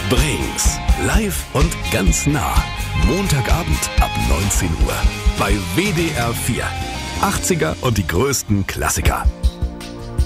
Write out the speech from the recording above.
Brings. Live und ganz nah. Montagabend ab 19 Uhr. Bei WDR 4. 80er und die größten Klassiker.